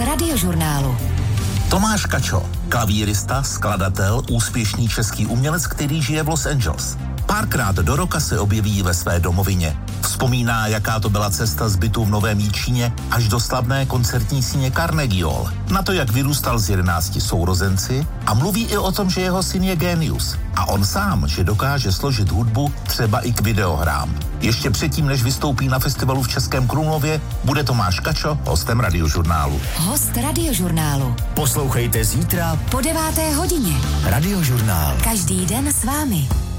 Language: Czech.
Radiožurnálu. Tomáš Kačo, klavírista, skladatel, úspěšný český umělec, který žije v Los Angeles. Párkrát do roka se objeví ve své domovině. Vzpomíná, jaká to byla cesta z bytu v Novém Jičíně až do slavné koncertní síně Carnegie Hall. Na to, jak vyrůstal s 11 sourozenci a mluví i o tom, že jeho syn je génius. A on sám, že dokáže složit hudbu třeba i k videohrám. Ještě předtím, než vystoupí na festivalu v Českém Krumlově, bude Tomáš Kačo hostem Radiožurnálu. Host Radiožurnálu. Poslouchejte zítra po 9. hodině. Radiožurnál. Každý den s vámi.